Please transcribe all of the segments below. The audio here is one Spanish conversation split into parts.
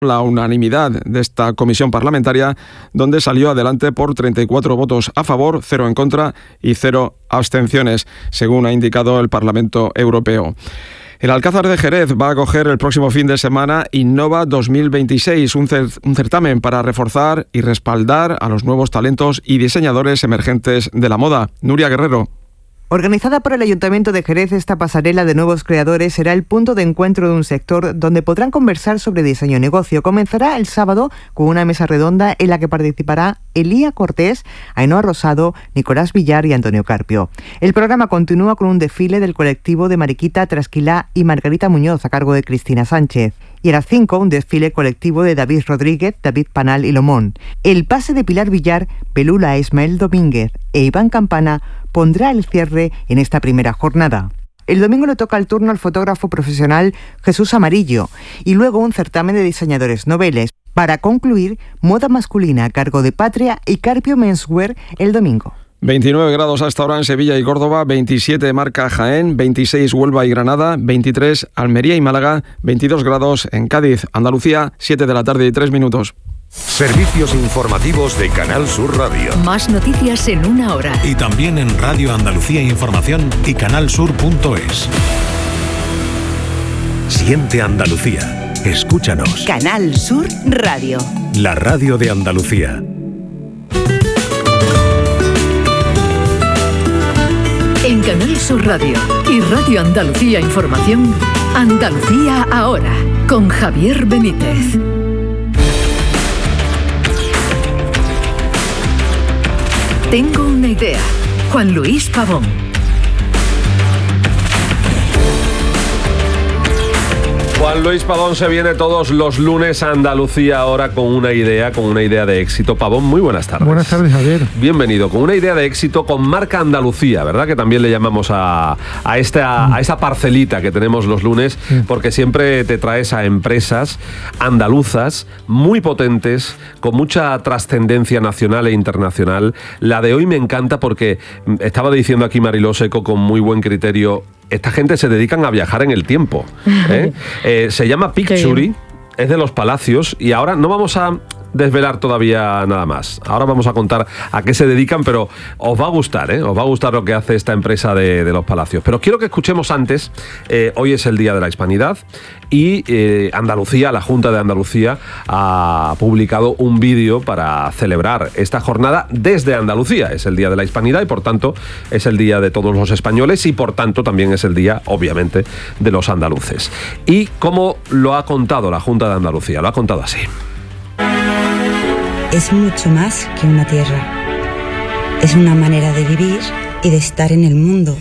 la unanimidad de esta comisión parlamentaria, donde salió adelante por 34 votos a favor, 0 en contra y 0 abstenciones, según ha indicado el Parlamento Europeo. El Alcázar de Jerez va a acoger el próximo fin de semana Innova 2026, un certamen para reforzar y respaldar a los nuevos talentos y diseñadores emergentes de la moda. Nuria Guerrero. Organizada por el Ayuntamiento de Jerez, esta pasarela de nuevos creadores será el punto de encuentro de un sector donde podrán conversar sobre diseño y negocio. Comenzará el sábado con una mesa redonda en la que participará Elía Cortés, Ainhoa Rosado, Nicolás Villar y Antonio Carpio. El programa continúa con un desfile del colectivo de Mariquita, Trasquilá y Margarita Muñoz a cargo de Cristina Sánchez. Y a las 5, un desfile colectivo de David Rodríguez, David Panal y Lomón. El pase de Pilar Villar, Pelula Ismael Domínguez e Iván Campana pondrá el cierre en esta primera jornada. El domingo le toca el turno al fotógrafo profesional Jesús Amarillo y luego un certamen de diseñadores noveles. Para concluir, moda masculina a cargo de Patria y Carpio Menswear el domingo. 29 grados hasta ahora en Sevilla y Córdoba, 27 marca Jaén, 26 Huelva y Granada, 23 Almería y Málaga, 22 grados en Cádiz, Andalucía, 7 de la tarde y 3 minutos. Servicios informativos de Canal Sur Radio. Más noticias en una hora. Y también en Radio Andalucía Información y canalsur.es. Siente Andalucía. Escúchanos. Canal Sur Radio. La radio de Andalucía. En Canal Sur Radio y Radio Andalucía Información, Andalucía ahora, con Javier Benítez. Tengo una idea. Juan Luis Pavón. Juan Luis Pavón se viene todos los lunes a Andalucía ahora con una idea de éxito. Pavón, muy buenas tardes. Buenas tardes, Javier. Bienvenido, con una idea de éxito con marca Andalucía, ¿verdad? Que también le llamamos a esta parcelita que tenemos los lunes, porque siempre te traes a empresas andaluzas muy potentes, con mucha trascendencia nacional e internacional. La de hoy me encanta porque estaba diciendo aquí Mariló Seco con muy buen criterio. Esta gente se dedican a viajar en el tiempo. Se llama Picturi, es de Los Palacios, y ahora no vamos a desvelar todavía nada más. Ahora vamos a contar a qué se dedican, pero os va a gustar, os va a gustar lo que hace esta empresa de Los Palacios. Pero quiero que escuchemos antes, hoy es el Día de la Hispanidad, y Andalucía, la Junta de Andalucía, ha publicado un vídeo para celebrar esta jornada desde Andalucía. Es el Día de la Hispanidad y por tanto es el Día de todos los españoles y por tanto también es el Día, obviamente, de los andaluces. ¿Y cómo lo ha contado la Junta de Andalucía? Lo ha contado así. Es mucho más que una tierra. Es una manera de vivir y de estar en el mundo.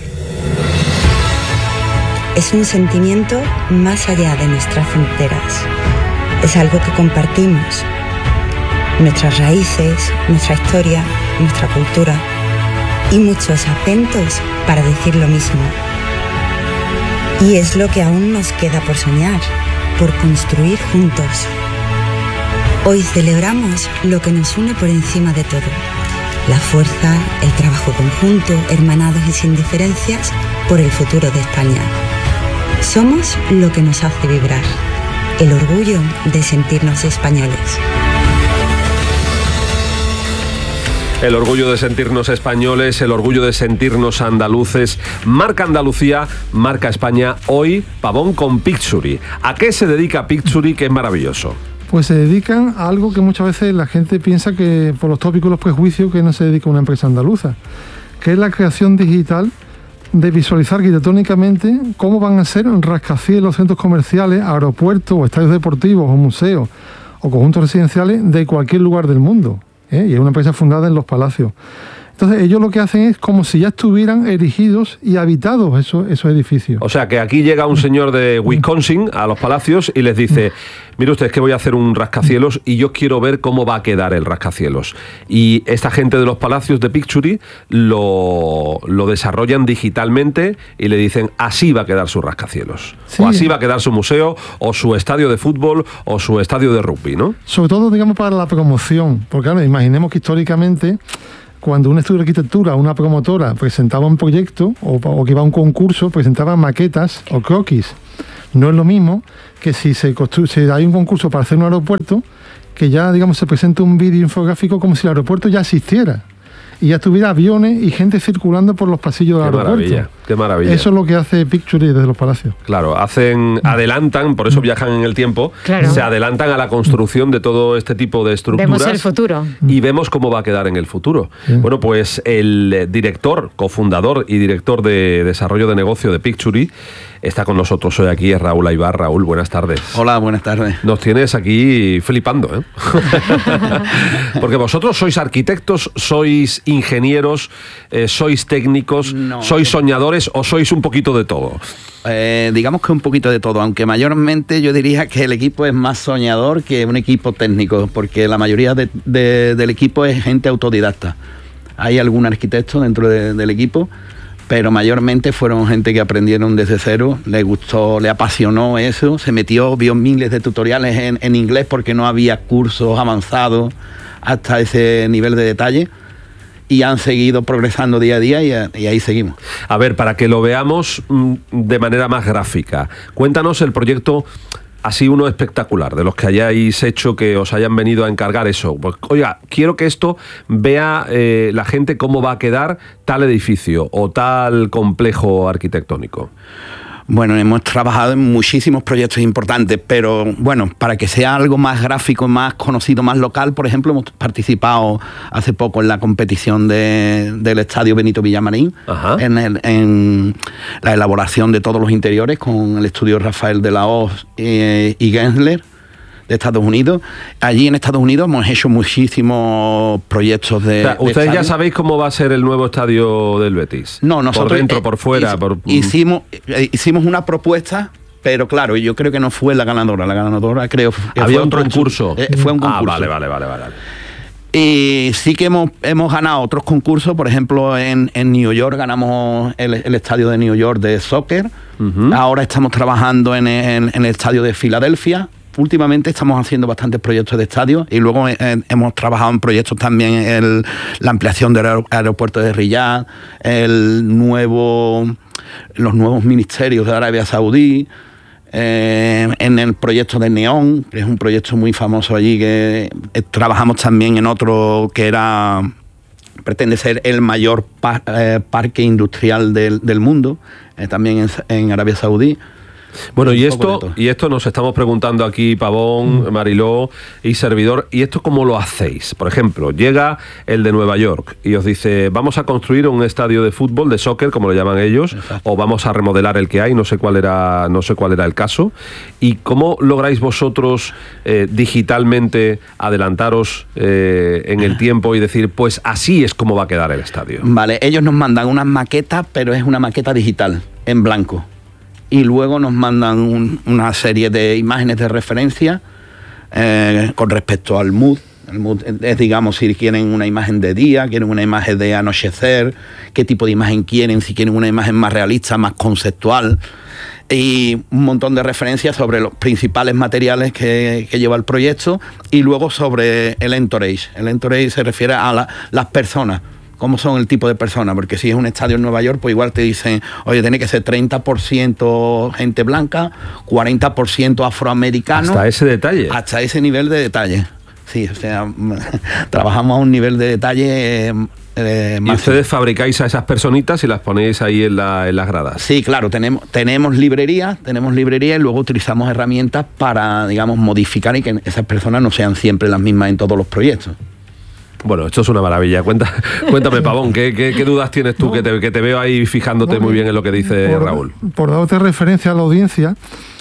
Es un sentimiento más allá de nuestras fronteras. Es algo que compartimos. Nuestras raíces, nuestra historia, nuestra cultura y muchos acentos para decir lo mismo. Y es lo que aún nos queda por soñar, por construir juntos. Hoy celebramos lo que nos une por encima de todo. La fuerza, el trabajo conjunto, hermanados y sin diferencias por el futuro de España. Somos lo que nos hace vibrar. El orgullo de sentirnos españoles. El orgullo de sentirnos españoles, el orgullo de sentirnos andaluces. Marca Andalucía, marca España. Hoy, Pavón con Picturi. ¿A qué se dedica Picturi, que es maravilloso? Pues se dedican a algo que muchas veces la gente piensa que, por los tópicos y los prejuicios, que no se dedica a una empresa andaluza, que es la creación digital de visualizar arquitectónicamente cómo van a ser rascacielos, centros comerciales, aeropuertos o estadios deportivos o museos o conjuntos residenciales de cualquier lugar del mundo. Y es una empresa fundada en Los Palacios. Entonces ellos lo que hacen es como si ya estuvieran erigidos y habitados esos edificios. O sea que aquí llega un señor de Wisconsin a Los Palacios y les dice: mire usted, es que voy a hacer un rascacielos y yo quiero ver cómo va a quedar el rascacielos. Y esta gente de Los Palacios de Picturi lo desarrollan digitalmente y le dicen: así va a quedar su rascacielos. Sí. O así va a quedar su museo o su estadio de fútbol o su estadio de rugby, ¿no? Sobre todo, digamos, para la promoción. Porque claro, imaginemos que históricamente, cuando un estudio de arquitectura, una promotora presentaba un proyecto o que iba a un concurso, presentaba maquetas o croquis. No es lo mismo que si hay un concurso para hacer un aeropuerto, que ya, digamos, se presenta un vídeo infográfico como si el aeropuerto ya existiera y ya tuviera aviones y gente circulando por los pasillos del aeropuerto. Qué maravilla. Eso es lo que hace Picturi desde los palacios. Claro, adelantan, por eso viajan en el tiempo, se adelantan a la construcción de todo este tipo de estructuras. Vemos el futuro. Y vemos cómo va a quedar en el futuro. Bueno, pues el director, cofundador y director de desarrollo de negocio de Picturi está con nosotros hoy aquí, es Raúl Aybar. Raúl, buenas tardes. Hola, buenas tardes. Nos tienes aquí flipando, ¿eh? Porque vosotros sois arquitectos, sois ingenieros, sois técnicos, sois soñadores o sois un poquito de todo. Digamos que un poquito de todo, aunque mayormente yo diría que el equipo es más soñador que un equipo técnico, porque la mayoría del equipo es gente autodidacta. Hay algún arquitecto dentro del equipo, pero mayormente fueron gente que aprendieron desde cero, le gustó, le apasionó eso, se metió, vio miles de tutoriales en inglés porque no había cursos avanzados hasta ese nivel de detalle, y han seguido progresando día a día y ahí seguimos. A ver, para que lo veamos de manera más gráfica, cuéntanos el proyecto, así uno espectacular, de los que hayáis hecho, que os hayan venido a encargar eso. Pues, oiga, quiero que esto vea la gente cómo va a quedar tal edificio o tal complejo arquitectónico. Bueno, hemos trabajado en muchísimos proyectos importantes, pero bueno, para que sea algo más gráfico, más conocido, más local, por ejemplo, hemos participado hace poco en la competición del Estadio Benito Villamarín, en la elaboración de todos los interiores con el estudio Rafael de la Hoz y Gensler de Estados Unidos. Allí en Estados Unidos hemos hecho muchísimos proyectos de... O sea, ¿ustedes ya sabéis cómo va a ser el nuevo estadio del Betis? No, nosotros... Por dentro, por fuera... Hicimos una propuesta, pero claro, yo creo que no fue la ganadora creo... ¿Había un concurso? Fue un concurso. Vale. Y sí que hemos ganado otros concursos, por ejemplo en New York ganamos el estadio de New York de soccer. Ahora estamos trabajando en el estadio de Filadelfia. Últimamente estamos haciendo bastantes proyectos de estadio y luego hemos trabajado en proyectos también en la ampliación del aeropuerto de Riyadh, los nuevos ministerios de Arabia Saudí, en el proyecto de Neón, que es un proyecto muy famoso allí, que trabajamos también en otro que pretende ser el mayor parque industrial del mundo, también en Arabia Saudí. Bueno, y esto nos estamos preguntando aquí, Pavón, Mariló y servidor, ¿y esto cómo lo hacéis? Por ejemplo, llega el de Nueva York y os dice, vamos a construir un estadio de fútbol, de soccer, como lo llaman ellos, o vamos a remodelar el que hay, no sé cuál era el caso. ¿Y cómo lográis vosotros digitalmente adelantaros en el tiempo y decir, pues así es como va a quedar el estadio? Vale, ellos nos mandan unas maquetas, pero es una maqueta digital, en blanco. Y luego nos mandan una serie de imágenes de referencia con respecto al mood. El mood es, digamos, si quieren una imagen de día, quieren una imagen de anochecer, qué tipo de imagen quieren, si quieren una imagen más realista, más conceptual, y un montón de referencias sobre los principales materiales que lleva el proyecto, y luego sobre el entourage. El entourage se refiere a las personas. ¿Cómo son el tipo de personas? Porque si es un estadio en Nueva York, pues igual te dicen, oye, tiene que ser 30% gente blanca, 40% afroamericano. ¿Hasta ese detalle? Hasta ese nivel de detalle. Sí, o sea, trabajamos a un nivel de detalle ¿Y ustedes fabricáis a esas personitas y las ponéis ahí en las gradas? Sí, claro, tenemos librería y luego utilizamos herramientas para, digamos, modificar y que esas personas no sean siempre las mismas en todos los proyectos. Bueno, esto es una maravilla. Cuéntame, Pavón, ¿qué dudas tienes tú? Que te veo ahí fijándote muy bien en lo que dice Raúl. Por darte referencia a la audiencia,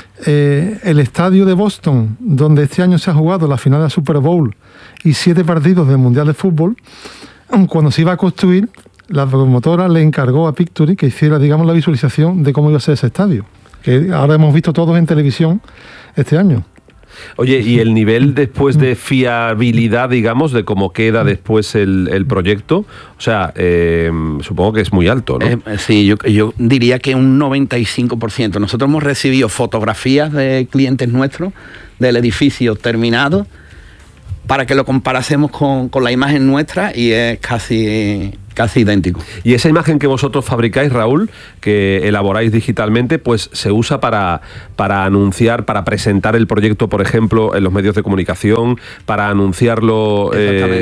el estadio de Boston, donde este año se ha jugado la final de la Super Bowl y 7 partidos del Mundial de Fútbol, cuando se iba a construir, la promotora le encargó a Picturi que hiciera, digamos, la visualización de cómo iba a ser ese estadio, que ahora hemos visto todos en televisión este año. Oye, ¿y el nivel después de fiabilidad, digamos, de cómo queda después el proyecto? O sea, supongo que es muy alto, ¿no? Sí, yo diría que un 95%. Nosotros hemos recibido fotografías de clientes nuestros del edificio terminado para que lo comparásemos con la imagen nuestra y es casi casi idéntico. Y esa imagen que vosotros fabricáis, Raúl, que elaboráis digitalmente, pues se usa para anunciar, para presentar el proyecto, por ejemplo, en los medios de comunicación, para anunciarlo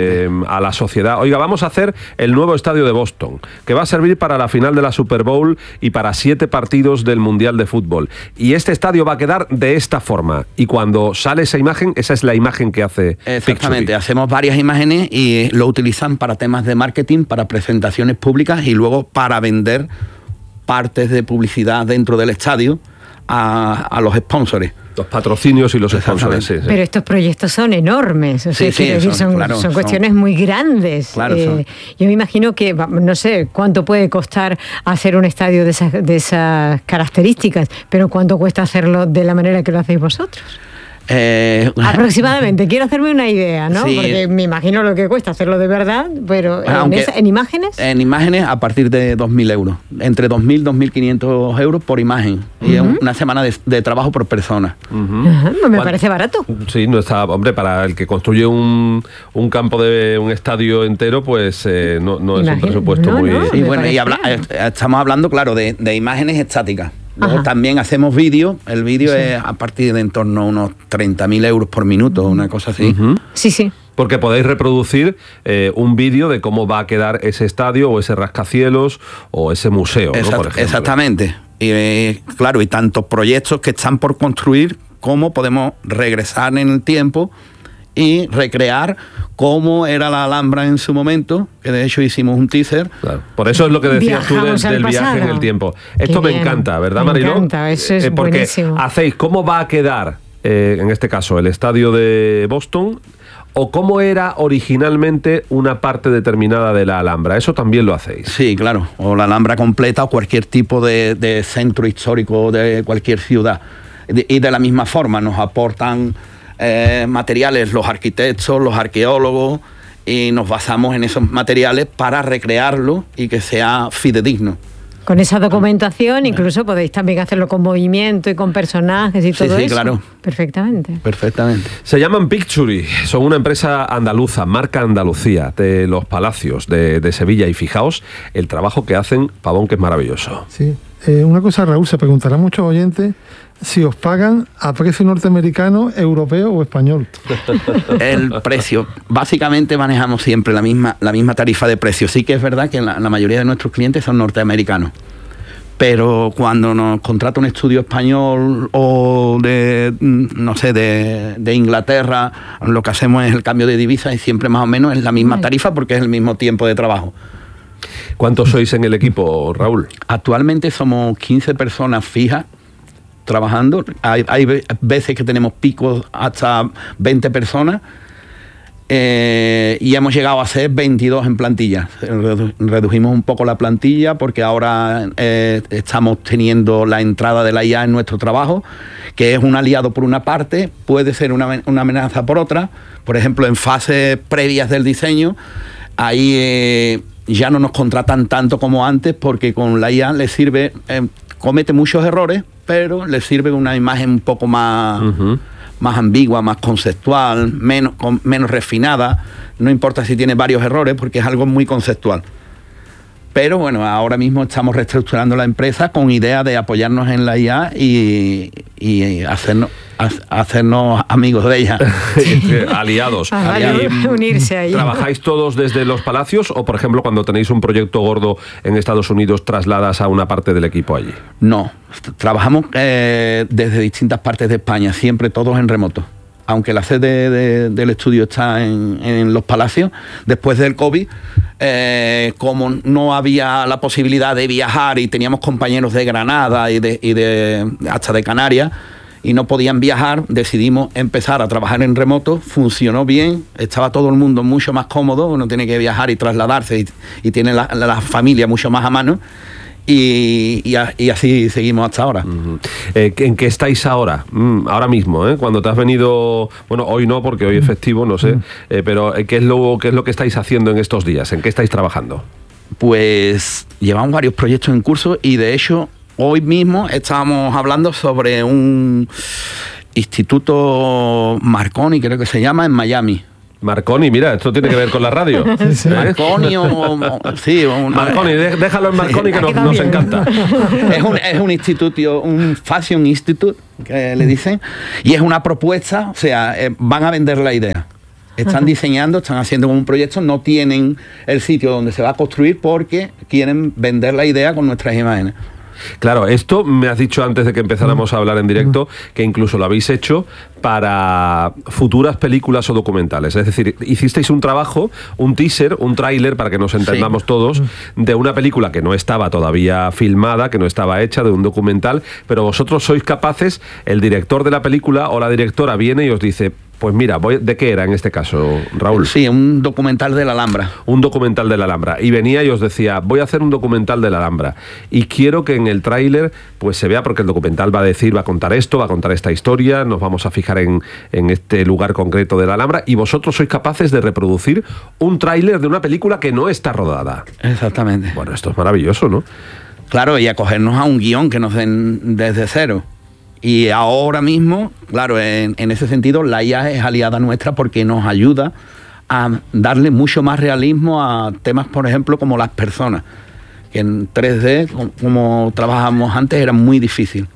a la sociedad. Oiga, vamos a hacer el nuevo estadio de Boston, que va a servir para la final de la Super Bowl y para 7 partidos del Mundial de Fútbol. Y este estadio va a quedar de esta forma. Y cuando sale esa imagen, esa es la imagen que hace Exactamente, Picturi. hacemos varias imágenes y lo utilizan para temas de marketing, para presentaciones públicas y luego para vender partes de publicidad dentro del estadio a los sponsors. Los patrocinios y los sponsors. Sí, sí. Pero estos proyectos son enormes, o sea, Sí, quiero decir, son cuestiones muy grandes. Claro, yo me imagino que, no sé cuánto puede costar hacer un estadio de esas características, pero cuánto cuesta hacerlo de la manera que lo hacéis vosotros. Aproximadamente, quiero hacerme una idea, ¿no? Sí. Porque me imagino lo que cuesta hacerlo de verdad, pero ¿en imágenes? En imágenes a partir de 2.000 euros, entre 2.000 y 2.500 euros por imagen, y es una semana de trabajo por persona. Me parece barato. Sí, no está, hombre, para el que construye un campo de un estadio entero, pues no es un presupuesto muy... Sí, bueno, estamos hablando, claro, de imágenes estáticas. Luego también hacemos vídeo. El vídeo es a partir de en torno a unos 30.000 euros por minuto, una cosa así. Sí. Porque podéis reproducir un vídeo de cómo va a quedar ese estadio o ese rascacielos o ese museo, ¿no? Por ejemplo. Exactamente. Y claro, y tantos proyectos que están por construir, cómo podemos regresar en el tiempo y recrear cómo era la Alhambra en su momento, que de hecho hicimos un teaser. Claro. Por eso es lo que decías tú del viaje en el tiempo. Esto me encanta, ¿verdad, Mariló? Me encanta, eso es porque buenísimo. Hacéis cómo va a quedar, en este caso, el estadio de Boston, o cómo era originalmente una parte determinada de la Alhambra. Eso también lo hacéis. Sí, claro. O la Alhambra completa o cualquier tipo de centro histórico de cualquier ciudad. Y de la misma forma nos aportan materiales los arquitectos, los arqueólogos, y nos basamos en esos materiales para recrearlo y que sea fidedigno. Con esa documentación incluso podéis también hacerlo con movimiento y con personajes y todo eso. Sí, claro. Perfectamente. Se llaman Picturi, son una empresa andaluza, marca Andalucía, de los Palacios de Sevilla. Y fijaos el trabajo que hacen, Pavón, que es maravilloso. Sí. Una cosa, Raúl, se preguntarán muchos oyentes si os pagan a precio norteamericano, europeo o español. El precio, básicamente manejamos siempre la misma tarifa de precio. Sí que es verdad que la mayoría de nuestros clientes son norteamericanos, pero cuando nos contrata un estudio español o de Inglaterra, lo que hacemos es el cambio de divisas y siempre más o menos es la misma tarifa porque es el mismo tiempo de trabajo. ¿Cuántos sois en el equipo, Raúl? Actualmente somos 15 personas fijas trabajando. Hay veces que tenemos picos hasta 20 personas y hemos llegado a ser 22 en plantilla. Redujimos un poco la plantilla porque ahora estamos teniendo la entrada de la IA en nuestro trabajo, que es un aliado por una parte, puede ser una amenaza por otra. Por ejemplo, en fases previas del diseño, ahí ya no nos contratan tanto como antes porque con la IA les sirve, comete muchos errores, pero les sirve una imagen un poco más ambigua, más conceptual, menos refinada. No importa si tiene varios errores porque es algo muy conceptual. Pero bueno, ahora mismo estamos reestructurando la empresa con idea de apoyarnos en la IA y hacernos amigos de ella. Aliados. Unirse ahí. ¿Trabajáis todos desde los Palacios o, por ejemplo, cuando tenéis un proyecto gordo en Estados Unidos, trasladas a una parte del equipo allí? No, trabajamos desde distintas partes de España, siempre todos en remoto. Aunque la sede del estudio está en los Palacios, después del COVID, como no había la posibilidad de viajar y teníamos compañeros de Granada hasta de Canarias, y no podían viajar, decidimos empezar a trabajar en remoto. Funcionó bien, estaba todo el mundo mucho más cómodo, no tiene que viajar y trasladarse y tiene la familia mucho más a mano. Y así seguimos hasta ahora. ¿En qué estáis ahora? Ahora mismo, cuando te has venido... Bueno, hoy no, porque hoy es festivo, no sé. Pero ¿qué es lo que estáis haciendo en estos días? ¿En qué estáis trabajando? Pues llevamos varios proyectos en curso y de hecho hoy mismo estábamos hablando sobre un instituto Marconi, creo que se llama, en Miami. Marconi, mira, esto tiene que ver con la radio. Sí. Marconi Marconi, déjalo en Marconi que nos encanta. Es un instituto, un Fashion Institute, que le dicen, y es una propuesta, o sea, van a vender la idea. Están diseñando, están haciendo un proyecto, no tienen el sitio donde se va a construir porque quieren vender la idea con nuestras imágenes. Claro, esto me has dicho antes de que empezáramos a hablar en directo, que incluso lo habéis hecho para futuras películas o documentales. Es decir, hicisteis un trabajo, un teaser, un tráiler, para que nos entendamos todos, de una película que no estaba todavía filmada, que no estaba hecha, de un documental, pero vosotros sois capaces, el director de la película o la directora viene y os dice... Pues mira, ¿de qué era en este caso, Raúl? Sí, un documental de la Alhambra. Un documental de la Alhambra. Y venía y os decía, voy a hacer un documental de la Alhambra. Y quiero que en el tráiler pues se vea, porque el documental va a contar esto, va a contar esta historia, nos vamos a fijar en este lugar concreto de la Alhambra, y vosotros sois capaces de reproducir un tráiler de una película que no está rodada. Exactamente. Bueno, esto es maravilloso, ¿no? Claro, y acogernos a un guión que nos den desde cero. Y ahora mismo, claro, en ese sentido, la IA es aliada nuestra porque nos ayuda a darle mucho más realismo a temas, por ejemplo, como las personas, que en 3D, como trabajábamos antes, era muy difícil.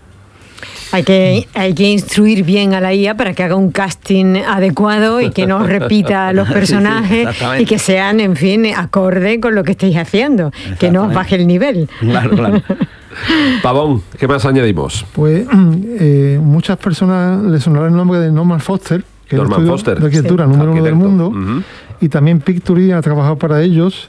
Hay que instruir bien a la IA para que haga un casting adecuado y que no repita los personajes y que sean, en fin, acorde con lo que estéis haciendo, que no os baje el nivel. Claro. Pavón, ¿qué más añadimos? Pues muchas personas les sonará el nombre de Norman Foster, que es el estudio de arquitectura número 1 del mundo. Y también Pictory ha trabajado para ellos,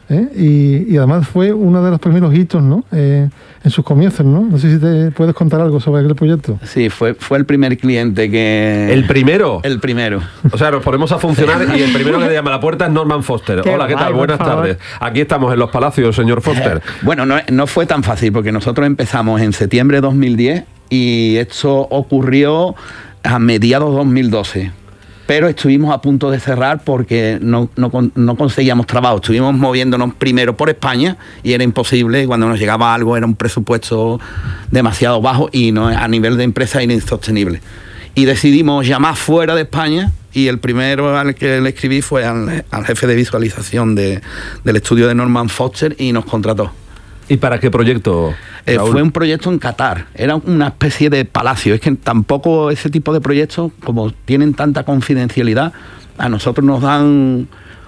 y además fue uno de los primeros hitos, ¿no? En sus comienzos, ¿no? No sé si te puedes contar algo sobre aquel proyecto. Sí, fue el primer cliente que... ¿El primero? El primero. O sea, nos ponemos a funcionar y el primero que le llama a la puerta es Norman Foster. Hola, ¿qué tal? Buenas tardes. Aquí estamos en Los Palacios, señor Foster. Bueno, no fue tan fácil, porque nosotros empezamos en septiembre de 2010 y esto ocurrió a mediados de 2012. Pero estuvimos a punto de cerrar porque no conseguíamos trabajo. Estuvimos moviéndonos primero por España y era imposible. Cuando nos llegaba algo era un presupuesto demasiado bajo y no, a nivel de empresa era insostenible. Y decidimos llamar fuera de España, y el primero al que le escribí fue al jefe de visualización del estudio de Norman Foster, y nos contrató. ¿Y para qué proyecto? Fue un proyecto en Qatar, era una especie de palacio. Es que tampoco ese tipo de proyectos, como tienen tanta confidencialidad, a nosotros nos dan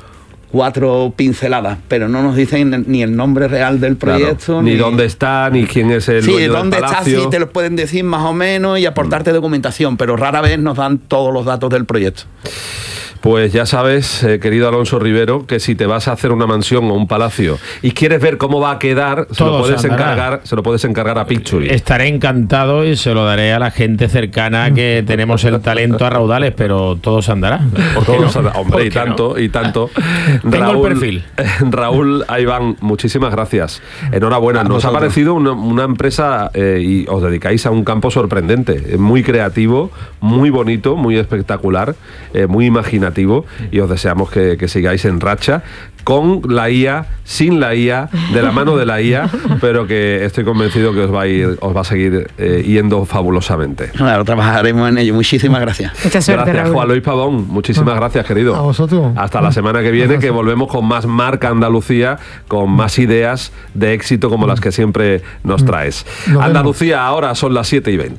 4 pinceladas, pero no nos dicen ni el nombre real del proyecto. Claro, ni dónde está, ni quién es el dueño dónde del palacio. Está, sí, te lo pueden decir más o menos y aportarte documentación, pero rara vez nos dan todos los datos del proyecto. Pues ya sabes, querido Alonso Rivero, que si te vas a hacer una mansión o un palacio y quieres ver cómo va a quedar, se lo puedes encargar a Pictory. Estaré encantado y se lo daré a la gente cercana, que tenemos el talento a raudales, pero todo se andará. ¿Por qué no? Hombre, y tanto. Tengo el perfil. Raúl, Iván, muchísimas gracias. Enhorabuena. Nos ha parecido una empresa y os dedicáis a un campo sorprendente, muy creativo, muy bonito, muy espectacular, muy imaginativo. Y os deseamos que sigáis en racha con la IA, sin la IA, de la mano de la IA, pero que estoy convencido que os va a seguir yendo fabulosamente. Claro, trabajaremos en ello. Muchísimas gracias. Mucha suerte, gracias, Raúl. Juan Luis Pavón. Muchísimas gracias, querido. A vosotros. Hasta la semana que viene, que volvemos con más Marca Andalucía, con más ideas de éxito como las que siempre nos traes. Andalucía, ahora son las 7:20.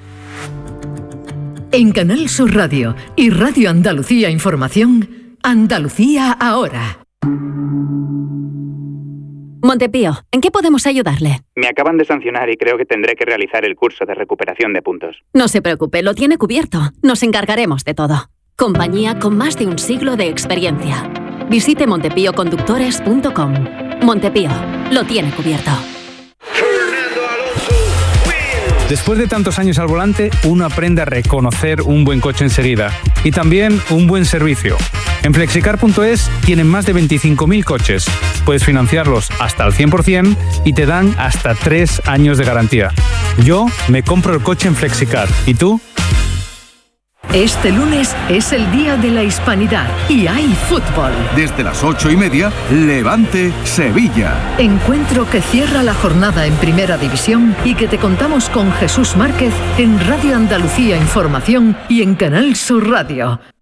En Canal Sur Radio y Radio Andalucía Información, Andalucía ahora. Montepío, ¿en qué podemos ayudarle? Me acaban de sancionar y creo que tendré que realizar el curso de recuperación de puntos. No se preocupe, lo tiene cubierto. Nos encargaremos de todo. Compañía con más de un siglo de experiencia. Visite montepíoconductores.com. Montepío, lo tiene cubierto. Después de tantos años al volante, uno aprende a reconocer un buen coche enseguida y también un buen servicio. En Flexicar.es tienen más de 25.000 coches. Puedes financiarlos hasta el 100% y te dan hasta 3 años de garantía. Yo me compro el coche en Flexicar. ¿Y tú? Este lunes es el Día de la Hispanidad y hay fútbol. Desde las 8:30, Levante-Sevilla. Encuentro que cierra la jornada en Primera División y que te contamos con Jesús Márquez en Radio Andalucía Información y en Canal Sur Radio.